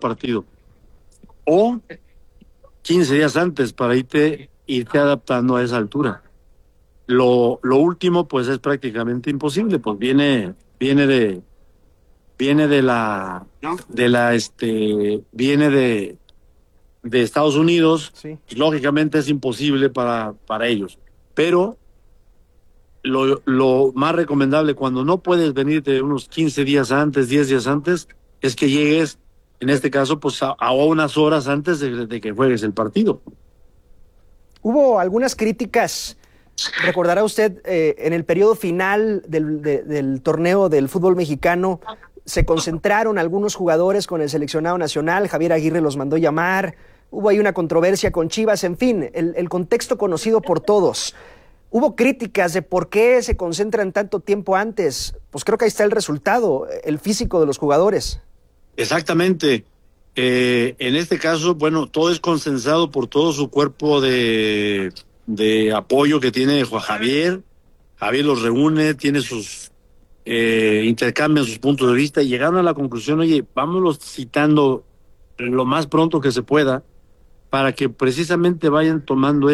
partido. O 15 días antes para irte adaptando a esa altura. Lo último, pues, es prácticamente imposible, pues viene de Estados Unidos, sí. Lógicamente es imposible para ellos. Pero lo más recomendable cuando no puedes venirte unos 15 días antes, 10 días antes, es que llegues, en este caso, pues a unas horas antes de que juegues el partido. Hubo algunas críticas, recordará usted, en el periodo final del torneo del fútbol mexicano, se concentraron algunos jugadores con el seleccionado nacional, Javier Aguirre los mandó llamar, hubo ahí una controversia con Chivas, en fin, el contexto conocido por todos. Hubo críticas de por qué se concentran tanto tiempo antes. Pues creo que ahí está el resultado, el físico de los jugadores. Exactamente. En este caso, bueno, todo es consensado por todo su cuerpo de apoyo que tiene Juan Javier. Javier los reúne, tiene sus intercambian sus puntos de vista y llegaron a la conclusión, oye, vámonos citando lo más pronto que se pueda para que precisamente vayan tomando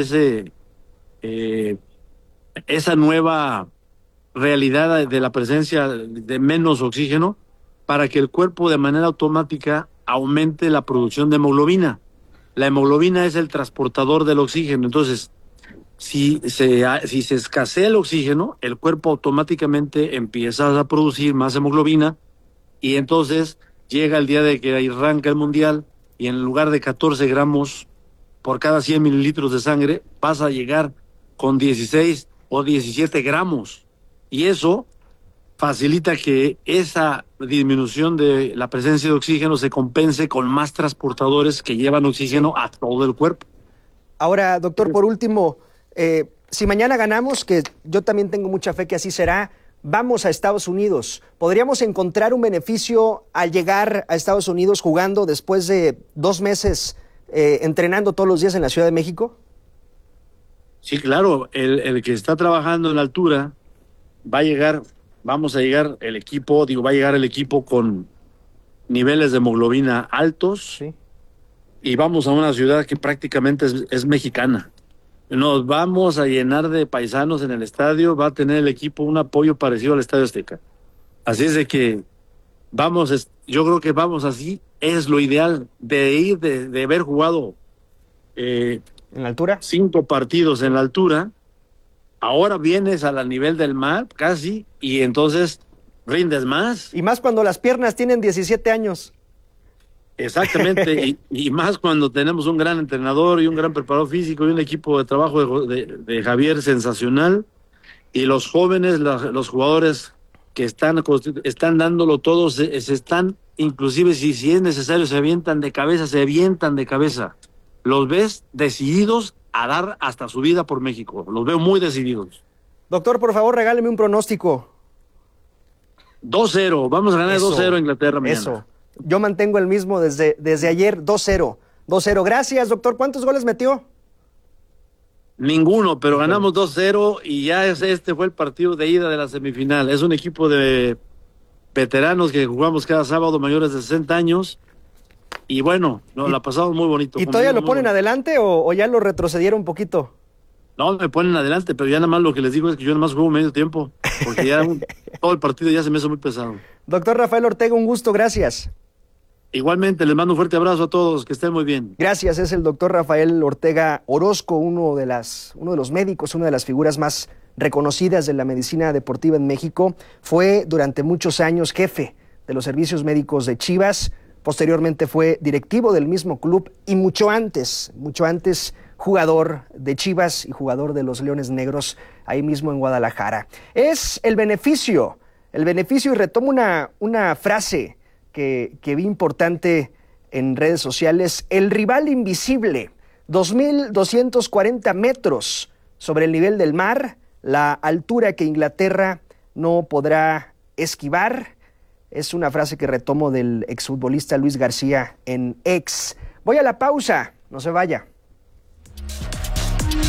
esa nueva realidad de la presencia de menos oxígeno para que el cuerpo de manera automática aumente la producción de hemoglobina. La hemoglobina es el transportador del oxígeno, entonces si se escasea el oxígeno, el cuerpo automáticamente empieza a producir más hemoglobina y entonces llega el día de que arranca el mundial y en lugar de 14 gramos por cada 100 mililitros de sangre pasa a llegar con 16 o 17 gramos. Y eso facilita que esa disminución de la presencia de oxígeno se compense con más transportadores que llevan oxígeno a todo el cuerpo. Ahora, doctor, por último, si mañana ganamos, que yo también tengo mucha fe que así será, vamos a Estados Unidos. ¿Podríamos encontrar un beneficio al llegar a Estados Unidos jugando después de 2 meses entrenando todos los días en la Ciudad de México? Sí, claro, el que está trabajando en la altura va a llegar el equipo con niveles de hemoglobina altos, sí, y vamos a una ciudad que prácticamente es mexicana. Nos vamos a llenar de paisanos en el estadio, va a tener el equipo un apoyo parecido al Estadio Azteca. Así es de que yo creo que vamos así, es lo ideal de haber jugado ¿en la altura? 5 partidos en la altura. Ahora vienes al nivel del mar, casi, y entonces rindes más. Y más cuando las piernas tienen 17 años. Exactamente, y más cuando tenemos un gran entrenador y un gran preparador físico y un equipo de trabajo de Javier sensacional, y los jóvenes, los jugadores que están dándolo todo, se están, inclusive si es necesario, se avientan de cabeza. Los ves decididos a dar hasta su vida por México. Los veo muy decididos. Doctor, por favor, regáleme un pronóstico. 2-0. Vamos a ganar 2-0 a Inglaterra mañana. Eso. Yo mantengo el mismo desde ayer, 2-0. 2-0. Gracias, doctor. ¿Cuántos goles metió? Ninguno, pero ganamos 2-0 y ya este fue el partido de ida de la semifinal. Es un equipo de veteranos que jugamos cada sábado, mayores de 60 años. Y bueno, la pasamos muy bonito. ¿Y todavía lo ponen adelante o ya lo retrocedieron un poquito? No, me ponen adelante, pero ya nada más lo que les digo es que yo nada más juego medio tiempo, porque ya todo el partido ya se me hizo muy pesado. Doctor Rafael Ortega, un gusto, gracias. Igualmente, les mando un fuerte abrazo a todos, que estén muy bien. Gracias, es el doctor Rafael Ortega Orozco, uno de los médicos, una de las figuras más reconocidas de la medicina deportiva en México. Fue durante muchos años jefe de los servicios médicos de Chivas. Posteriormente fue directivo del mismo club y mucho antes, jugador de Chivas y jugador de los Leones Negros, ahí mismo en Guadalajara. Es el beneficio, y retomo una frase que vi importante en redes sociales: el rival invisible, 2.240 metros sobre el nivel del mar, la altura que Inglaterra no podrá esquivar. Es una frase que retomo del exfutbolista Luis García en X. Voy a la pausa, no se vaya.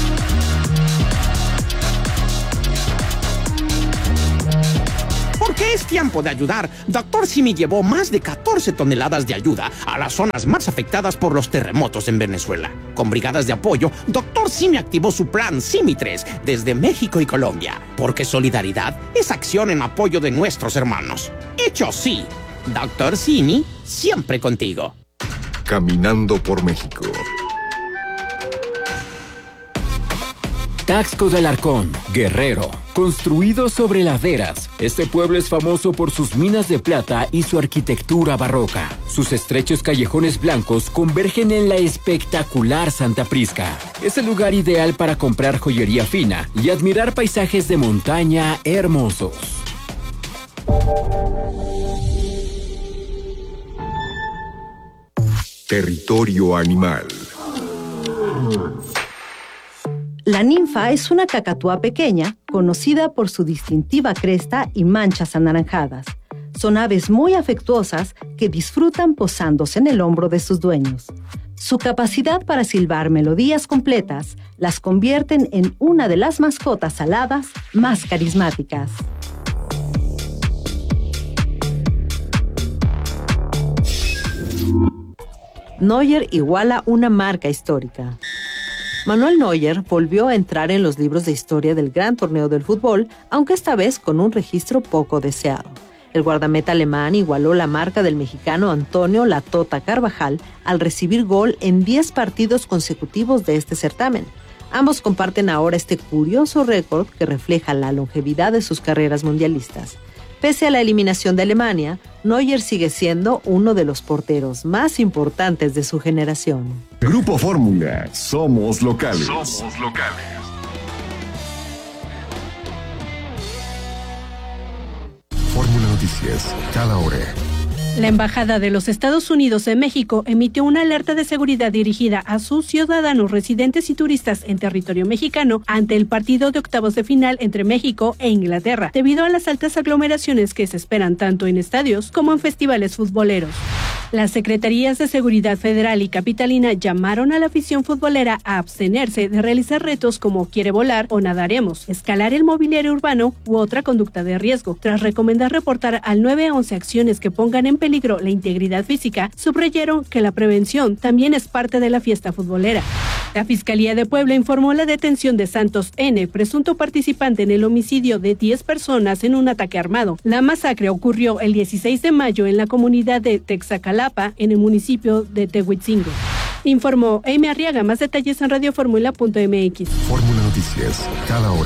¿Por qué Es tiempo de ayudar. Dr. Simi llevó más de 14 toneladas de ayuda a las zonas más afectadas por los terremotos en Venezuela. Con brigadas de apoyo, Dr. Simi activó su plan Simi 3 desde México y Colombia, porque solidaridad es acción en apoyo de nuestros hermanos. Hecho sí, Dr. Simi, siempre contigo. Caminando por México. Taxco de Alarcón, Guerrero. Construido sobre laderas, este pueblo es famoso por sus minas de plata y su arquitectura barroca. Sus estrechos callejones blancos convergen en la espectacular Santa Prisca. Es el lugar ideal para comprar joyería fina y admirar paisajes de montaña hermosos. Territorio animal. La ninfa es una cacatúa pequeña, conocida por su distintiva cresta y manchas anaranjadas. Son aves muy afectuosas que disfrutan posándose en el hombro de sus dueños. Su capacidad para silbar melodías completas las convierten en una de las mascotas aladas más carismáticas. Neuer iguala una marca histórica. Manuel Neuer volvió a entrar en los libros de historia del gran torneo del fútbol, aunque esta vez con un registro poco deseado. El guardameta alemán igualó la marca del mexicano Antonio "La Tota" Carvajal al recibir gol en 10 partidos consecutivos de este certamen. Ambos comparten ahora este curioso récord que refleja la longevidad de sus carreras mundialistas. Pese a la eliminación de Alemania, Neuer sigue siendo uno de los porteros más importantes de su generación. Grupo Fórmula. Somos locales. Fórmula Noticias. Cada hora. La Embajada de los Estados Unidos en México emitió una alerta de seguridad dirigida a sus ciudadanos residentes y turistas en territorio mexicano ante el partido de octavos de final entre México e Inglaterra, debido a las altas aglomeraciones que se esperan tanto en estadios como en festivales futboleros. Las Secretarías de Seguridad Federal y Capitalina llamaron a la afición futbolera a abstenerse de realizar retos como quiere volar o nadaremos, escalar el mobiliario urbano u otra conducta de riesgo. Tras recomendar reportar al 911 acciones que pongan en peligro la integridad física, subrayaron que la prevención también es parte de la fiesta futbolera. La Fiscalía de Puebla informó la detención de Santos N., presunto participante en el homicidio de 10 personas en un ataque armado. La masacre ocurrió el 16 de mayo en la comunidad de Texacalapa, en el municipio de Tehuitzingo. Informó Amy Arriaga. Más detalles en radioformula.mx. Fórmula Noticias. Cada hora.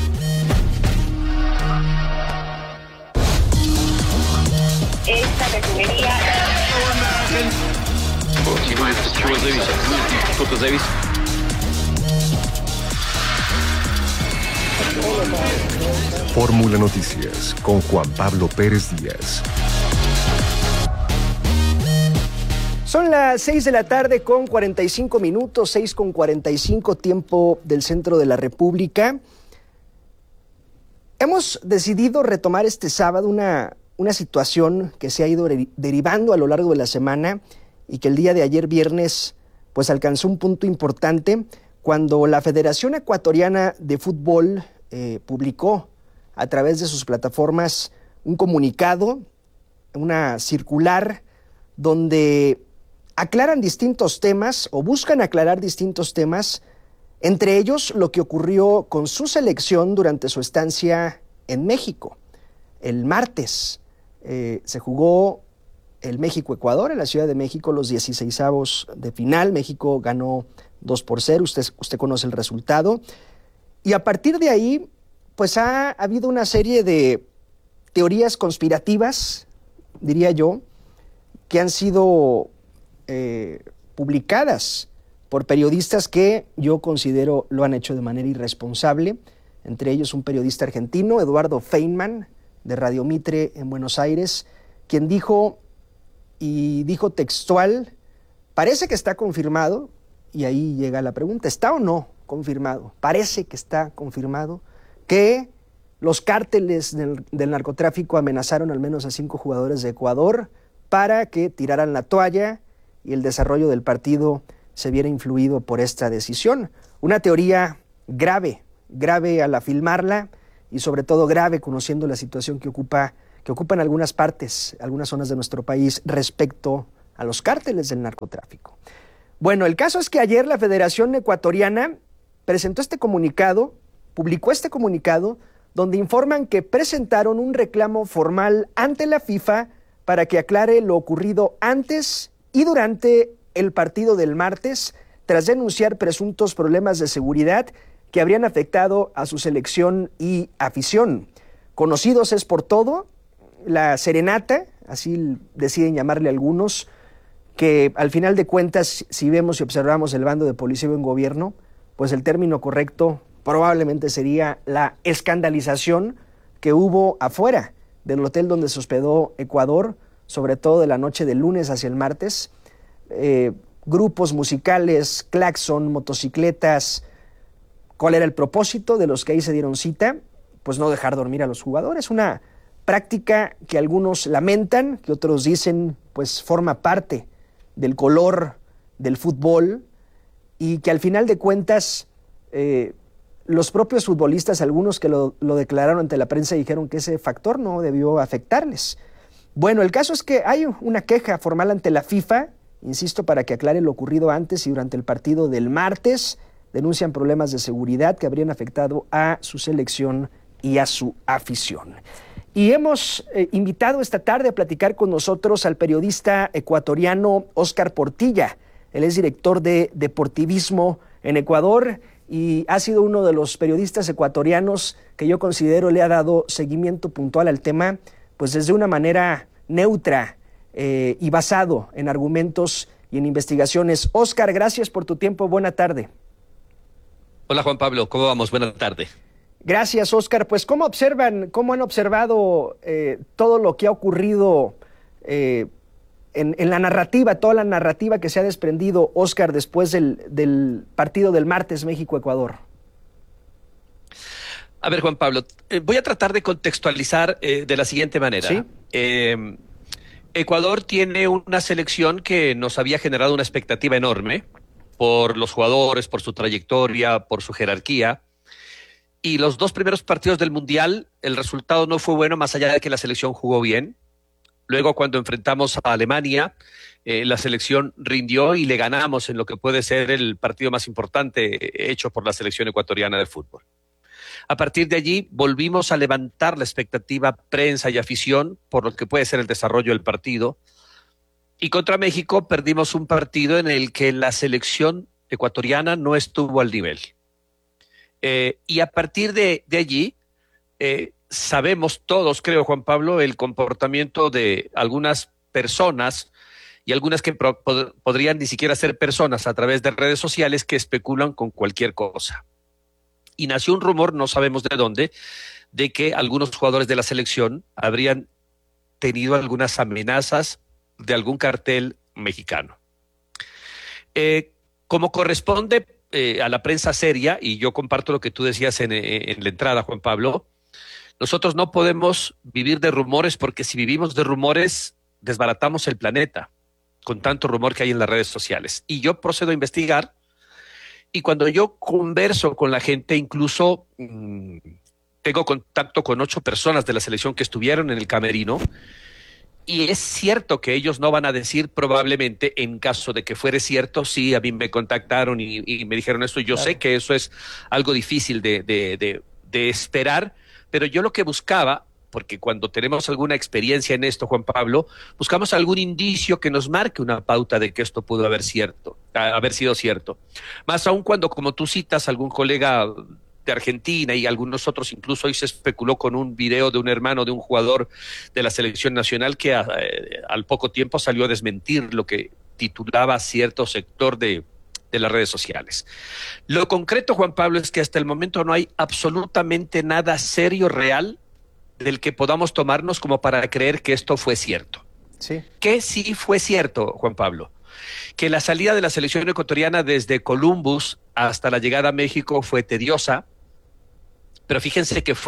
Esta refinería... Fórmula Noticias con Juan Pablo Pérez Díaz. Son las 6 de la tarde con 45 minutos, 6 con 45, tiempo del centro de la República. Hemos decidido retomar este sábado una situación que se ha ido derivando a lo largo de la semana y que el día de ayer viernes pues alcanzó un punto importante cuando la Federación Ecuatoriana de Fútbol publicó a través de sus plataformas un comunicado, una circular donde aclaran distintos temas o buscan aclarar distintos temas, entre ellos lo que ocurrió con su selección durante su estancia en México. El martes se jugó el México-Ecuador en la Ciudad de México, los 16avos de final. México ganó 2-0, usted conoce el resultado. Y a partir de ahí, pues ha habido una serie de teorías conspirativas, diría yo, que han sido publicadas por periodistas que yo considero lo han hecho de manera irresponsable, entre ellos un periodista argentino, Eduardo Feynman, de Radio Mitre en Buenos Aires, quien dijo textual: parece que está confirmado, y ahí llega la pregunta, ¿está o no confirmado? Parece que está confirmado que los cárteles del narcotráfico amenazaron al menos a 5 jugadores de Ecuador para que tiraran la toalla y el desarrollo del partido se viera influido por esta decisión. Una teoría grave al afirmarla y sobre todo grave conociendo la situación que ocupa que ocupan algunas partes, algunas zonas de nuestro país respecto a los cárteles del narcotráfico. Bueno, el caso es que ayer la Federación Ecuatoriana presentó este comunicado, publicó este comunicado, donde informan que presentaron un reclamo formal ante la FIFA para que aclare lo ocurrido antes y durante el partido del martes, tras denunciar presuntos problemas de seguridad que habrían afectado a su selección y afición. Conocidos es por todo, la serenata, así deciden llamarle algunos, que al final de cuentas, si vemos y observamos el bando de policía y buen gobierno, pues el término correcto probablemente sería la escandalización que hubo afuera del hotel donde se hospedó Ecuador, sobre todo de la noche del lunes hacia el martes. Grupos musicales, claxon, motocicletas. ¿Cuál era el propósito de los que ahí se dieron cita? Pues no dejar dormir a los jugadores. Una práctica que algunos lamentan, que otros dicen pues forma parte del color del fútbol y que al final de cuentas los propios futbolistas, algunos que lo declararon ante la prensa, dijeron que ese factor no debió afectarles. Bueno, el caso es que hay una queja formal ante la FIFA, insisto, para que aclare lo ocurrido antes y durante el partido del martes. Denuncian problemas de seguridad que habrían afectado a su selección y a su afición. Y hemos invitado esta tarde a platicar con nosotros al periodista ecuatoriano Óscar Portilla. Él es director de deportivismo en Ecuador y ha sido uno de los periodistas ecuatorianos que yo considero le ha dado seguimiento puntual al tema, pues desde una manera neutra y basado en argumentos y en investigaciones. Óscar, gracias por tu tiempo. Buena tarde. Hola Juan Pablo, ¿cómo vamos? Buena tarde. Gracias, Óscar. Pues, ¿cómo han observado todo lo que ha ocurrido en la narrativa, toda la narrativa que se ha desprendido, Óscar, después del partido del martes México-Ecuador? A ver, Juan Pablo, voy a tratar de contextualizar de la siguiente manera. ¿Sí? Ecuador tiene una selección que nos había generado una expectativa enorme por los jugadores, por su trayectoria, por su jerarquía. Y los dos primeros partidos del Mundial, el resultado no fue bueno, más allá de que la selección jugó bien. Luego, cuando enfrentamos a Alemania, la selección rindió y le ganamos en lo que puede ser el partido más importante hecho por la selección ecuatoriana de fútbol. A partir de allí, volvimos a levantar la expectativa prensa y afición por lo que puede ser el desarrollo del partido. Y contra México perdimos un partido en el que la selección ecuatoriana no estuvo al nivel. Y a partir de allí, sabemos todos, creo, Juan Pablo, el comportamiento de algunas personas y algunas que podrían ni siquiera ser personas a través de redes sociales que especulan con cualquier cosa. Y nació un rumor, no sabemos de dónde, de que algunos jugadores de la selección habrían tenido algunas amenazas de algún cartel mexicano. Como corresponde a la prensa seria, y yo comparto lo que tú decías en la entrada, Juan Pablo, nosotros no podemos vivir de rumores, porque si vivimos de rumores, desbaratamos el planeta, con tanto rumor que hay en las redes sociales. Y yo procedo a investigar, y cuando yo converso con la gente, incluso tengo contacto con 8 personas de la selección que estuvieron en el camerino, y es cierto que ellos no van a decir probablemente, en caso de que fuere cierto, sí, a mí me contactaron y me dijeron esto. Yo sé que eso es algo difícil de esperar, pero yo lo que buscaba, porque cuando tenemos alguna experiencia en esto, Juan Pablo, buscamos algún indicio que nos marque una pauta de que esto pudo haber sido cierto. Más aún cuando, como tú citas, algún colega de Argentina y algunos otros, incluso hoy se especuló con un video de un hermano de un jugador de la selección nacional que al poco tiempo salió a desmentir lo que titulaba cierto sector de las redes sociales. Lo concreto, Juan Pablo, es que hasta el momento no hay absolutamente nada serio, real, del que podamos tomarnos como para creer que esto fue cierto. Sí. Que sí fue cierto, Juan Pablo, que la salida de la selección ecuatoriana desde Columbus hasta la llegada a México fue tediosa, pero fíjense que fue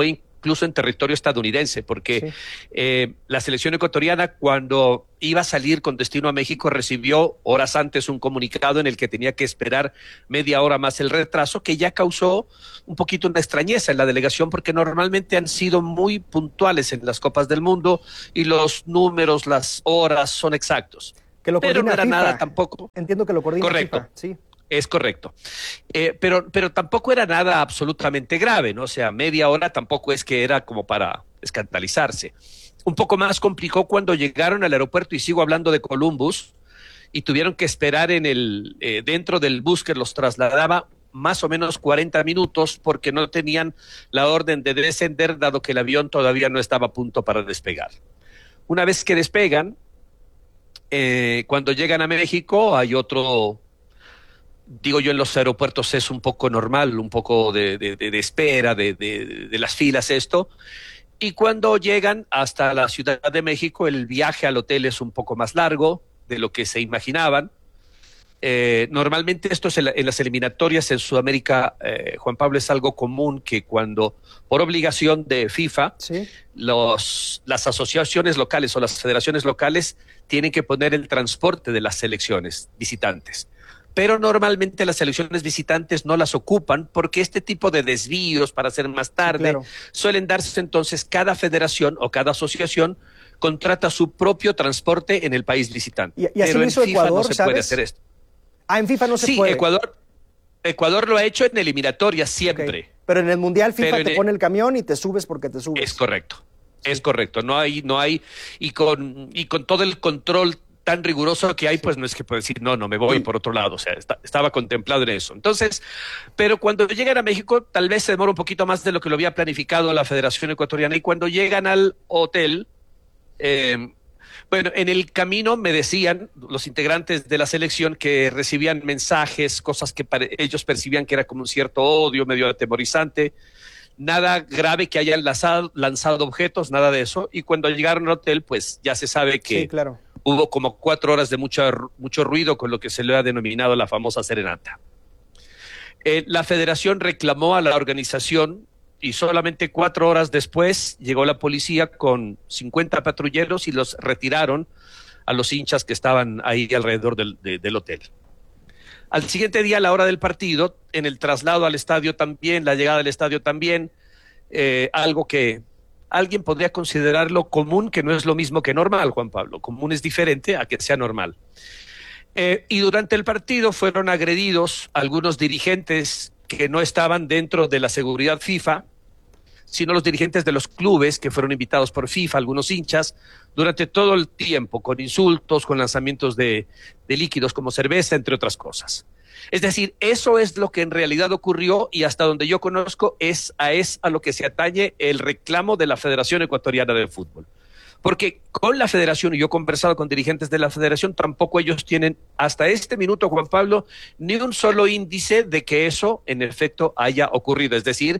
incluso en territorio estadounidense, porque la selección ecuatoriana, cuando iba a salir con destino a México, recibió horas antes un comunicado en el que tenía que esperar media hora más el retraso, que ya causó un poquito una extrañeza en la delegación, porque normalmente han sido muy puntuales en las Copas del Mundo y los números, las horas son exactos. Que lo pero no era FIFA. nada tampoco. Entiendo que lo coordina Correcto. FIFA, sí. Es correcto. Pero tampoco era nada absolutamente grave, ¿no? O sea, media hora tampoco es que era como para escandalizarse. Un poco más complicó cuando llegaron al aeropuerto, y sigo hablando de Columbus, y tuvieron que esperar dentro del bus que los trasladaba más o menos 40 minutos porque no tenían la orden de descender, dado que el avión todavía no estaba a punto para despegar. Una vez que despegan, cuando llegan a México hay otro... Digo yo, en los aeropuertos es un poco normal, un poco de espera, de las filas esto, y cuando llegan hasta la Ciudad de México, el viaje al hotel es un poco más largo de lo que se imaginaban. Normalmente esto es en las eliminatorias en Sudamérica, Juan Pablo, es algo común que cuando, por obligación de FIFA, ¿sí? las asociaciones locales o las federaciones locales tienen que poner el transporte de las selecciones visitantes. Pero normalmente las selecciones visitantes no las ocupan porque este tipo de desvíos para hacer más tarde suelen darse. Entonces cada federación o cada asociación contrata su propio transporte en el país visitante. Y así pero lo hizo en FIFA Ecuador, no se ¿sabes? puede hacer esto. En FIFA no se sí, puede. Ecuador lo ha hecho en eliminatorias siempre. Okay. Pero en el Mundial FIFA Pero te pone el camión y te subes porque te subes. Es correcto. Sí. Es correcto. No hay y con todo el control tan riguroso que hay, pues no es que puede decir, no me voy por otro lado, o sea, estaba contemplado en eso. Entonces, pero cuando llegan a México, tal vez se demora un poquito más de lo que lo había planificado la Federación Ecuatoriana, y cuando llegan al hotel, bueno, en el camino me decían los integrantes de la selección que recibían mensajes, cosas que ellos percibían que era como un cierto odio, medio atemorizante, nada grave que hayan lanzado objetos, nada de eso, y cuando llegaron al hotel, pues ya se sabe que sí, claro. Hubo como 4 horas de mucho ruido con lo que se le ha denominado la famosa serenata. La federación reclamó a la organización y solamente 4 horas después llegó la policía con 50 patrulleros y los retiraron a los hinchas que estaban ahí alrededor del hotel. Al siguiente día, a la hora del partido, en el traslado al estadio también, la llegada al estadio también, algo que alguien podría considerarlo común, que no es lo mismo que normal, Juan Pablo. Común es diferente a que sea normal. Y durante el partido fueron agredidos algunos dirigentes que no estaban dentro de la seguridad FIFA, sino los dirigentes de los clubes que fueron invitados por FIFA, algunos hinchas, durante todo el tiempo, con insultos, con lanzamientos de líquidos como cerveza, entre otras cosas. Es decir, eso es lo que en realidad ocurrió, y hasta donde yo conozco es a lo que se atañe el reclamo de la Federación Ecuatoriana de Fútbol. Porque con la federación, y yo he conversado con dirigentes de la federación, tampoco ellos tienen hasta este minuto, Juan Pablo, ni un solo índice de que eso en efecto haya ocurrido. Es decir,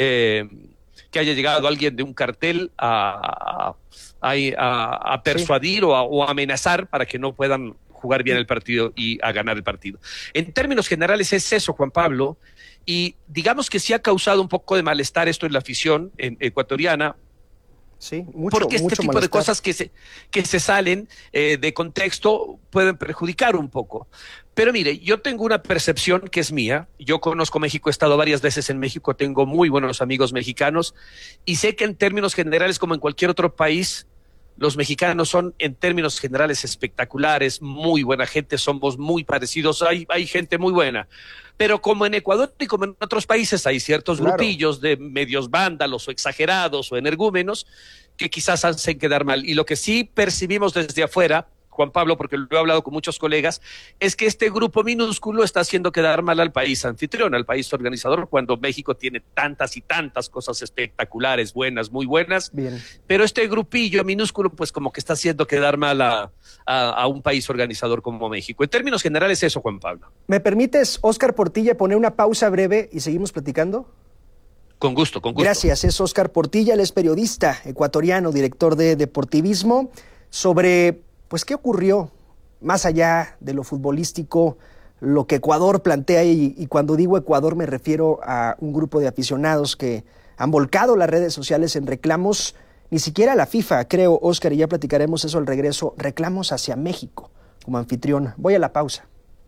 que haya llegado alguien de un cartel a persuadir sí, o a amenazar para que no puedan jugar bien el partido y a ganar el partido. En términos generales es eso, Juan Pablo, y digamos que sí ha causado un poco de malestar esto en la afición ecuatoriana. Sí, mucho, porque este tipo malestar. De cosas que se salen de contexto pueden perjudicar un poco. Pero mire, yo tengo una percepción que es mía. Yo conozco México, he estado varias veces en México, tengo muy buenos amigos mexicanos y sé que en términos generales, como en cualquier otro país, los mexicanos son en términos generales espectaculares, muy buena gente, somos muy parecidos, hay gente muy buena. Pero como en Ecuador y como en otros países hay ciertos grupillos de medios vándalos o exagerados o energúmenos que quizás hacen quedar mal. Y lo que sí percibimos desde afuera, Juan Pablo, porque lo he hablado con muchos colegas, es que este grupo minúsculo está haciendo quedar mal al país anfitrión, al país organizador, cuando México tiene tantas y tantas cosas espectaculares, buenas, muy buenas. Bien. Pero este grupillo minúsculo, pues como que está haciendo quedar mal a un país organizador como México. En términos generales, eso, Juan Pablo. ¿Me permites, Óscar Portilla, poner una pausa breve y seguimos platicando? Con gusto, con gusto. Gracias, es Óscar Portilla, él es periodista ecuatoriano, director de Deportivismo, sobre... Pues, ¿qué ocurrió más allá de lo futbolístico, lo que Ecuador plantea? Y cuando digo Ecuador me refiero a un grupo de aficionados que han volcado las redes sociales en reclamos, ni siquiera la FIFA, creo, Oscar, y ya platicaremos eso al regreso, reclamos hacia México como anfitrión. Voy a la pausa.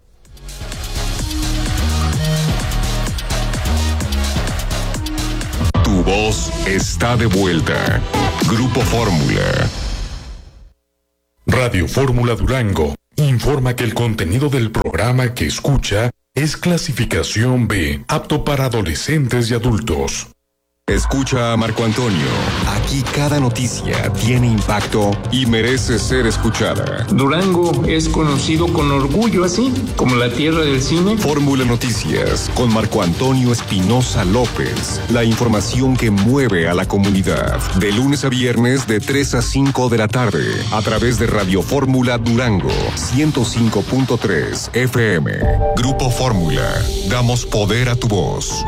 Tu voz está de vuelta. Grupo Fórmula. Radio Fórmula Durango informa que el contenido del programa que escucha es clasificación B, apto para adolescentes y adultos. Escucha a Marco Antonio. Aquí cada noticia tiene impacto y merece ser escuchada. Durango es conocido con orgullo así, como la tierra del cine. Fórmula Noticias con Marco Antonio Espinosa López. La información que mueve a la comunidad. De lunes a viernes de 3 a 5 de la tarde. A través de Radio Fórmula Durango 105.3 FM. Grupo Fórmula. Damos poder a tu voz.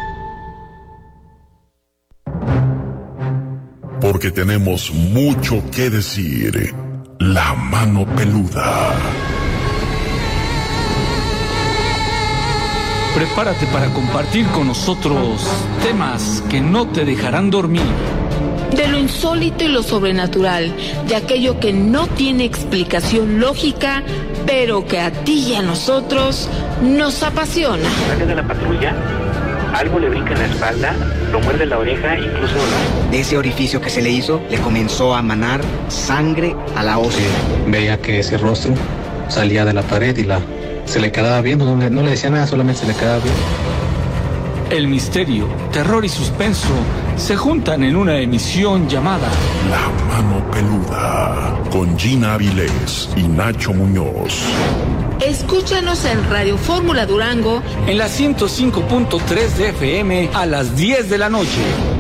Porque tenemos mucho que decir. La mano peluda. Prepárate para compartir con nosotros temas que no te dejarán dormir. De lo insólito y lo sobrenatural, de aquello que no tiene explicación lógica, pero que a ti y a nosotros nos apasiona. Sale de la patrulla, algo le brinca en la espalda, lo muerde la oreja, incluso de ese orificio que se le hizo, le comenzó a manar sangre a la ósea. Veía que ese rostro salía de la pared y se le quedaba viendo, no le decía nada, solamente se le quedaba viendo. El misterio, terror y suspenso se juntan en una emisión llamada La Mano Peluda, con Gina Avilés y Nacho Muñoz. Escúchanos en Radio Fórmula Durango en la 105.3 de FM a las 10 de la noche.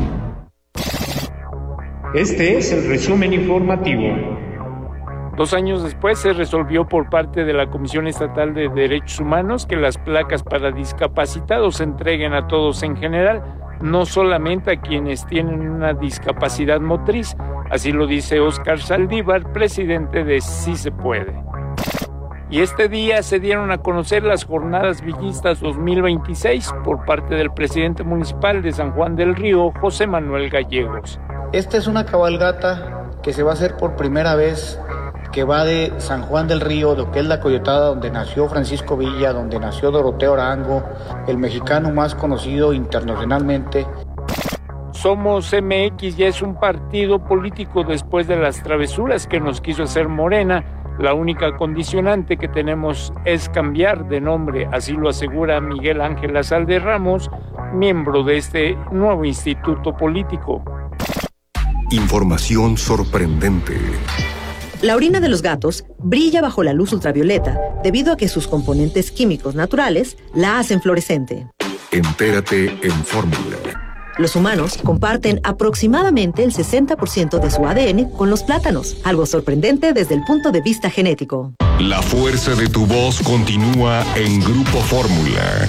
Este es el resumen informativo. 2 años después se resolvió por parte de la Comisión Estatal de Derechos Humanos que las placas para discapacitados se entreguen a todos en general, no solamente a quienes tienen una discapacidad motriz. Así lo dice Óscar Saldívar, presidente de Sí Se Puede. Y este día se dieron a conocer las Jornadas Villistas 2026 por parte del presidente municipal de San Juan del Río, José Manuel Gallegos. Esta es una cabalgata que se va a hacer por primera vez, que va de San Juan del Río, lo que es la Coyotada, donde nació Francisco Villa, donde nació Doroteo Arango, el mexicano más conocido internacionalmente. Somos MX ya es un partido político después de las travesuras que nos quiso hacer Morena. La única condicionante que tenemos es cambiar de nombre, así lo asegura Miguel Ángel Azalde Ramos, miembro de este nuevo instituto político. Información sorprendente. La orina de los gatos brilla bajo la luz ultravioleta debido a que sus componentes químicos naturales la hacen fluorescente. Entérate en Fórmula. Los humanos comparten aproximadamente el 60% de su ADN con los plátanos, algo sorprendente desde el punto de vista genético. La fuerza de tu voz continúa en Grupo Fórmula.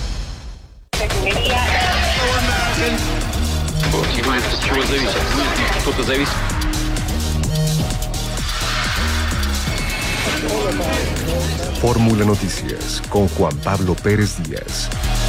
Fórmula Noticias con Juan Pablo Pérez Díaz.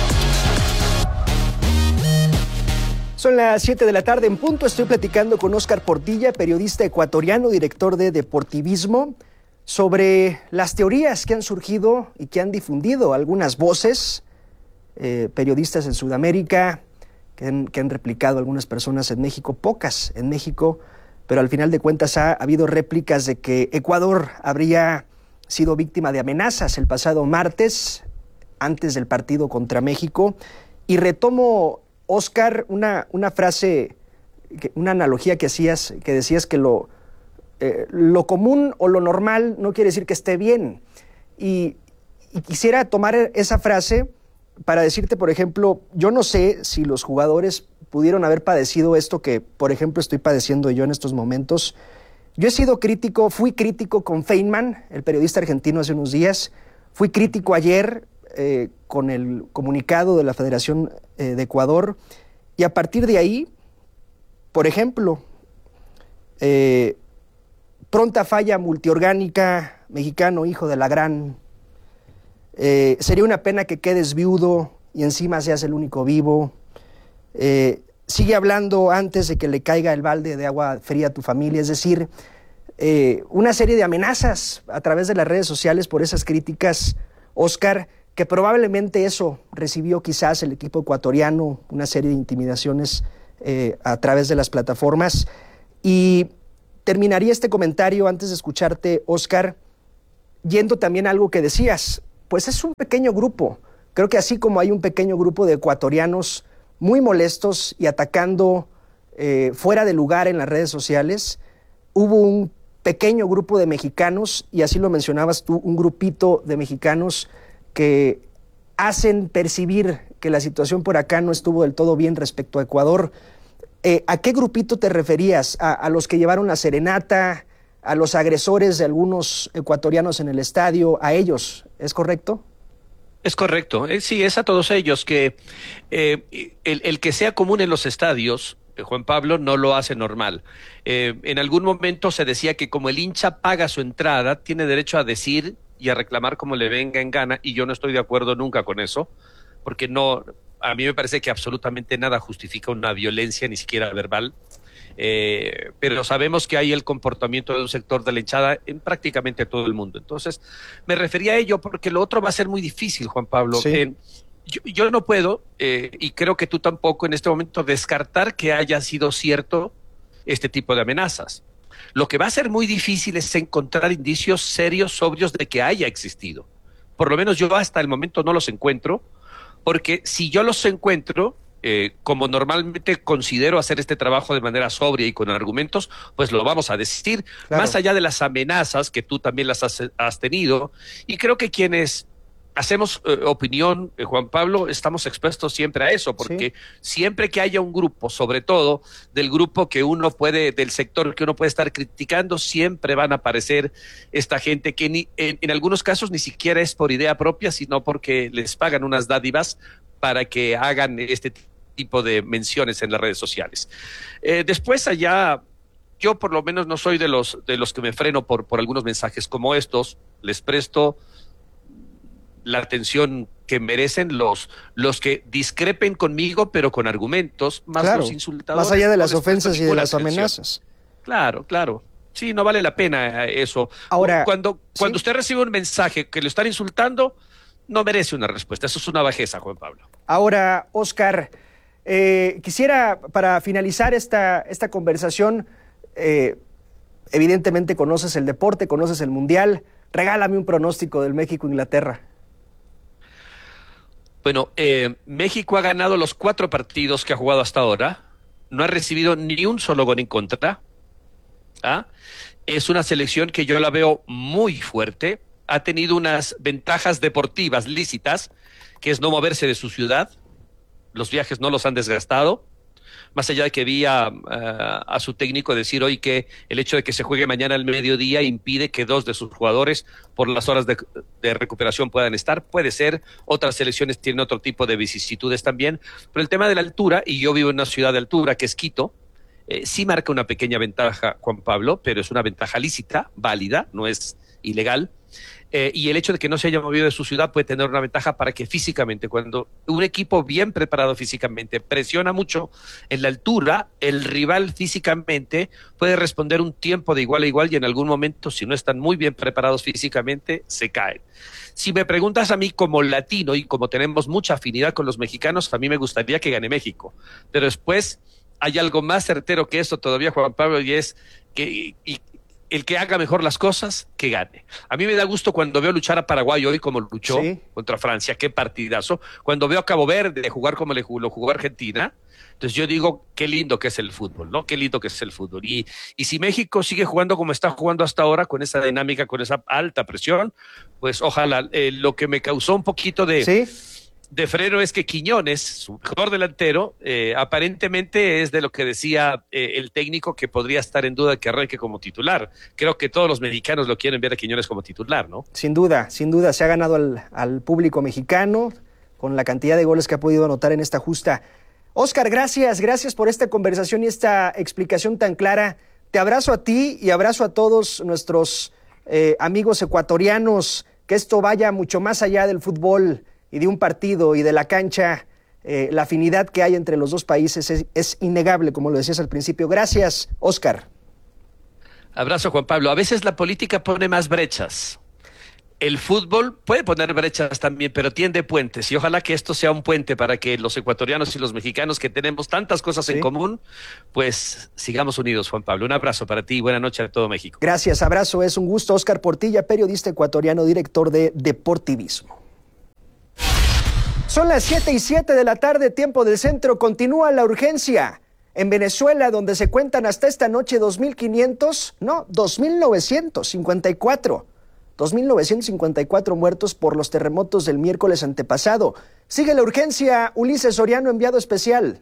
Son las 7 de la tarde en punto. Estoy platicando con Óscar Portilla, periodista ecuatoriano, director de Deportivismo, sobre las teorías que han surgido y que han difundido algunas voces, periodistas en Sudamérica, que han replicado algunas personas en México, pocas en México, pero al final de cuentas ha habido réplicas de que Ecuador habría sido víctima de amenazas el pasado martes, antes del partido contra México, y retomo, Óscar, una frase, una analogía que hacías, que decías que lo común o lo normal no quiere decir que esté bien. Y quisiera tomar esa frase para decirte, por ejemplo, yo no sé si los jugadores pudieron haber padecido esto que, por ejemplo, estoy padeciendo yo en estos momentos. Yo he sido crítico, fui crítico con Feynman, el periodista argentino, hace unos días. Fui crítico ayer con el comunicado de la Federación de Ecuador, y a partir de ahí, por ejemplo, pronta falla multiorgánica, mexicano, hijo de la gran, sería una pena que quedes viudo y encima seas el único vivo, sigue hablando antes de que le caiga el balde de agua fría a tu familia, es decir, una serie de amenazas a través de las redes sociales por esas críticas, Óscar, que probablemente eso recibió quizás el equipo ecuatoriano, una serie de intimidaciones a través de las plataformas. Y terminaría este comentario antes de escucharte, Óscar, yendo también a algo que decías, pues es un pequeño grupo. Creo que así como hay un pequeño grupo de ecuatorianos muy molestos y atacando fuera de lugar en las redes sociales, hubo un pequeño grupo de mexicanos, y así lo mencionabas tú, un grupito de mexicanos que hacen percibir que la situación por acá no estuvo del todo bien respecto a Ecuador. ¿A qué grupito te referías? ¿A los que llevaron la serenata? ¿A los agresores de algunos ecuatorianos en el estadio? ¿A ellos? ¿Es correcto? Es correcto. Sí, es a todos ellos que el que sea común en los estadios, Juan Pablo, no lo hace normal. En algún momento se decía que como el hincha paga su entrada, tiene derecho a decir y a reclamar como le venga en gana, y yo no estoy de acuerdo nunca con eso, porque no, a mí me parece que absolutamente nada justifica una violencia, ni siquiera verbal, pero sabemos que hay el comportamiento de un sector de la hinchada en prácticamente todo el mundo. Entonces, me refería a ello porque lo otro va a ser muy difícil, Juan Pablo. Sí. Yo no puedo, y creo que tú tampoco en este momento, descartar que haya sido cierto este tipo de amenazas. Lo que va a ser muy difícil es encontrar indicios serios, sobrios de que haya existido. Por lo menos yo hasta el momento no los encuentro, porque si yo los encuentro, como normalmente considero hacer este trabajo de manera sobria y con argumentos, pues lo vamos a decir, claro, más allá de las amenazas que tú también las has tenido, y creo que quienes hacemos opinión, Juan Pablo, estamos expuestos siempre a eso, porque siempre que haya un grupo, sobre todo del grupo que uno puede, del sector que uno puede estar criticando, siempre van a aparecer esta gente que en algunos casos ni siquiera es por idea propia, sino porque les pagan unas dádivas para que hagan este tipo de menciones en las redes sociales. Después allá, yo por lo menos no soy de los que me freno por algunos mensajes como estos, les presto la atención que merecen los que discrepen conmigo, pero con argumentos, más claro, los insultadores. Más allá de las no ofensas y de las atención. amenazas. Claro. Sí, no vale la pena eso. Ahora, cuando usted recibe un mensaje que lo están insultando, no merece una respuesta. Eso es una bajeza, Juan Pablo. Ahora, Óscar, quisiera, para finalizar esta conversación, evidentemente conoces el deporte, conoces el Mundial, regálame un pronóstico del México-Inglaterra. Bueno, México ha ganado los 4 partidos que ha jugado hasta ahora, no ha recibido ni un solo gol en contra. Es una selección que yo la veo muy fuerte, ha tenido unas ventajas deportivas lícitas, que es no moverse de su ciudad, los viajes no los han desgastado, más allá de que vi a su técnico decir hoy que el hecho de que se juegue mañana al mediodía impide que 2 de sus jugadores por las horas de recuperación puedan estar. Puede ser, otras selecciones tienen otro tipo de vicisitudes también, pero el tema de la altura, y yo vivo en una ciudad de altura que es Quito, sí marca una pequeña ventaja, Juan Pablo, pero es una ventaja lícita, válida, no es ilegal. Y el hecho de que no se haya movido de su ciudad puede tener una ventaja para que físicamente, cuando un equipo bien preparado físicamente presiona mucho en la altura, el rival físicamente puede responder un tiempo de igual a igual, y en algún momento, si no están muy bien preparados físicamente, se caen. Si me preguntas a mí como latino, y como tenemos mucha afinidad con los mexicanos, a mí me gustaría que gane México, pero después hay algo más certero que eso todavía, Juan Pablo, y es que el que haga mejor las cosas, que gane. A mí me da gusto cuando veo luchar a Paraguay hoy como luchó contra Francia, qué partidazo. Cuando veo a Cabo Verde jugar como lo jugó Argentina, entonces yo digo, qué lindo que es el fútbol, ¿no? Qué lindo que es el fútbol. Y si México sigue jugando como está jugando hasta ahora, con esa dinámica, con esa alta presión, pues ojalá. Lo que me causó un poquito de freno es que Quiñones, su mejor delantero, aparentemente es de lo que decía el técnico, que podría estar en duda de que arranque como titular. Creo que todos los mexicanos lo quieren ver a Quiñones como titular, ¿no? Sin duda, se ha ganado al público mexicano con la cantidad de goles que ha podido anotar en esta justa. Óscar, gracias por esta conversación y esta explicación tan clara. Te abrazo a ti y abrazo a todos nuestros amigos ecuatorianos, que esto vaya mucho más allá del fútbol y de un partido y de la cancha. La afinidad que hay entre los dos países es innegable, como lo decías al principio. Gracias, Óscar. Abrazo, Juan Pablo. A veces la política pone más brechas. El fútbol puede poner brechas también, pero tiende puentes. Y ojalá que esto sea un puente para que los ecuatorianos y los mexicanos, que tenemos tantas cosas en común, pues sigamos unidos, Juan Pablo. Un abrazo para ti y buena noche a todo México. Gracias, abrazo. Es un gusto. Óscar Portilla, periodista ecuatoriano, director de Deportivismo. Son las 7:07 de la tarde, tiempo del centro. Continúa la urgencia en Venezuela, donde se cuentan hasta esta noche 2.954 muertos por los terremotos del miércoles antepasado. Sigue la urgencia. Ulises Soriano, enviado especial.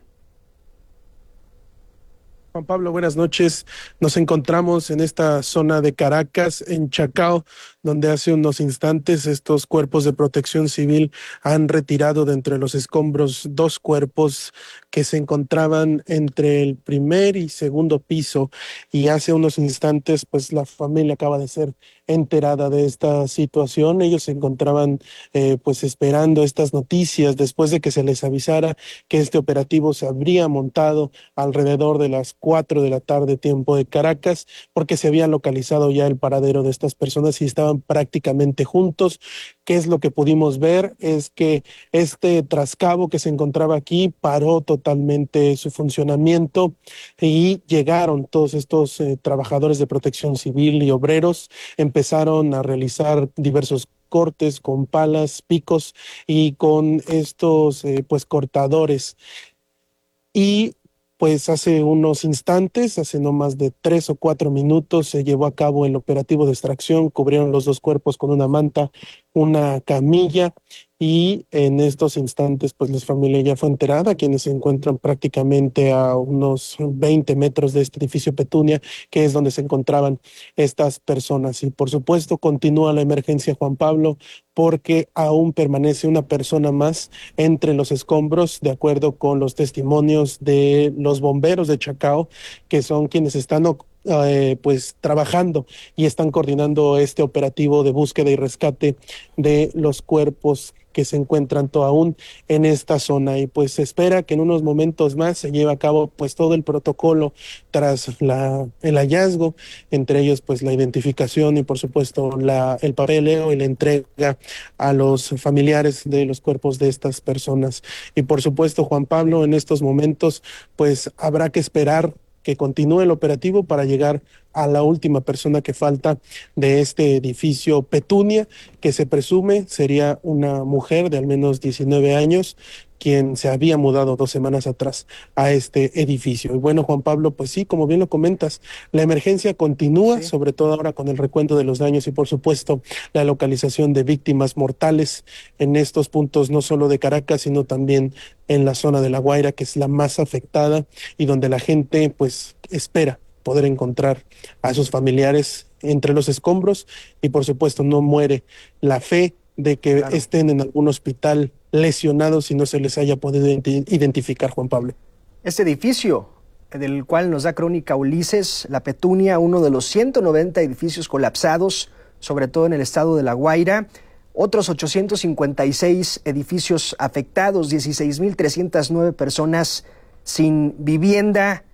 Juan Pablo, buenas noches. Nos encontramos en esta zona de Caracas, en Chacao, donde hace unos instantes estos cuerpos de protección civil han retirado de entre los escombros 2 cuerpos que se encontraban entre el primer y segundo piso, y hace unos instantes pues la familia acaba de ser enterada de esta situación. Ellos se encontraban pues esperando estas noticias después de que se les avisara que este operativo se habría montado alrededor de las 4 de la tarde, tiempo de Caracas, porque se había localizado ya el paradero de estas personas y estaban prácticamente juntos. ¿Qué es lo que pudimos ver? Es que este trascabo que se encontraba aquí paró totalmente su funcionamiento y llegaron todos estos trabajadores de protección civil y obreros, empezaron a realizar diversos cortes con palas, picos y con estos pues cortadores. Y pues hace unos instantes, hace no más de 3 o 4 minutos, se llevó a cabo el operativo de extracción. Cubrieron los 2 cuerpos con una manta, una camilla, y en estos instantes pues la familia ya fue enterada, quienes se encuentran prácticamente a unos 20 metros de este edificio Petunia, que es donde se encontraban estas personas. Y por supuesto continúa la emergencia, Juan Pablo, porque aún permanece una persona más entre los escombros, de acuerdo con los testimonios de los bomberos de Chacao, que son quienes están pues trabajando y están coordinando este operativo de búsqueda y rescate de los cuerpos que se encuentran aún en esta zona. Y pues se espera que en unos momentos más se lleve a cabo pues todo el protocolo tras el hallazgo, entre ellos pues la identificación y por supuesto el papeleo y la entrega a los familiares de los cuerpos de estas personas. Y por supuesto, Juan Pablo, en estos momentos pues habrá que esperar que continúe el operativo para llegar a la última persona que falta de este edificio Petunia, que se presume sería una mujer de al menos 19 años, quien se había mudado 2 semanas atrás a este edificio. Y bueno, Juan Pablo, pues sí, como bien lo comentas, la emergencia continúa, sobre todo ahora con el recuento de los daños y por supuesto la localización de víctimas mortales en estos puntos, no solo de Caracas, sino también en la zona de La Guaira, que es la más afectada y donde la gente pues espera poder encontrar a sus familiares entre los escombros y por supuesto no muere la fe de que estén en algún hospital lesionados y no se les haya podido identificar, Juan Pablo. Este edificio del cual nos da crónica Ulises, la Petunia, uno de los 190 edificios colapsados, sobre todo en el estado de La Guaira, otros 856 edificios afectados, 16.309 personas sin vivienda,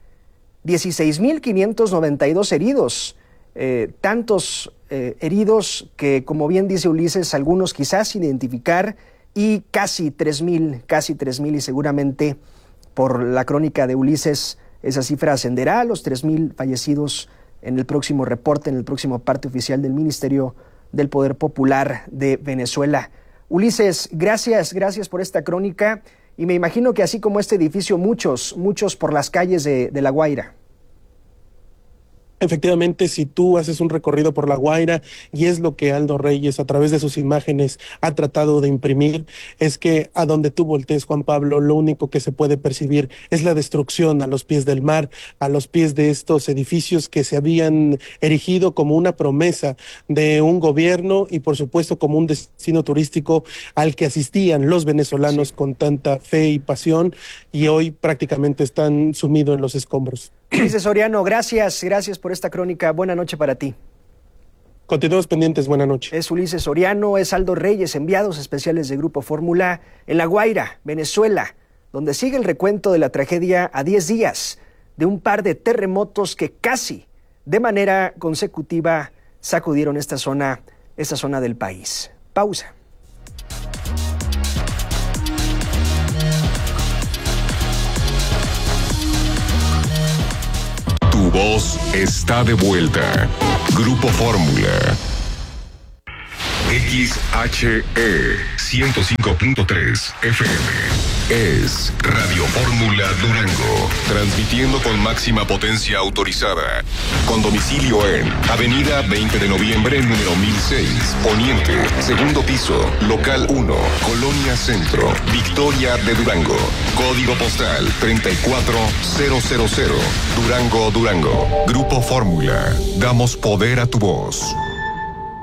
16.592 heridos, tantos heridos que, como bien dice Ulises, algunos quizás sin identificar, y casi 3.000 y seguramente por la crónica de Ulises esa cifra ascenderá a los 3.000 fallecidos en el próximo reporte, en el próximo parte oficial del Ministerio del Poder Popular de Venezuela. Ulises, gracias por esta crónica, y me imagino que así como este edificio, muchos por las calles de La Guaira. Efectivamente, si tú haces un recorrido por La Guaira, y es lo que Aldo Reyes a través de sus imágenes ha tratado de imprimir, es que a donde tú voltees, Juan Pablo, lo único que se puede percibir es la destrucción a los pies del mar, a los pies de estos edificios que se habían erigido como una promesa de un gobierno y por supuesto como un destino turístico al que asistían los venezolanos con tanta fe y pasión, y hoy prácticamente están sumidos en los escombros. Ulises Soriano, gracias por esta crónica. Buena noche para ti. Continuamos pendientes, buena noche. Es Ulises Soriano, es Aldo Reyes, enviados especiales de Grupo Fórmula en La Guaira, Venezuela, donde sigue el recuento de la tragedia a 10 días de un par de terremotos que casi de manera consecutiva sacudieron esta zona del país. Pausa. Tu voz está de vuelta. Grupo Fórmula. XHE 105.3 FM. Es Radio Fórmula Durango, transmitiendo con máxima potencia autorizada, con domicilio en Avenida 20 de Noviembre, número 1006, Poniente, segundo piso, local 1, Colonia Centro, Victoria de Durango, código postal 34000, Durango, Durango. Grupo Fórmula, damos poder a tu voz.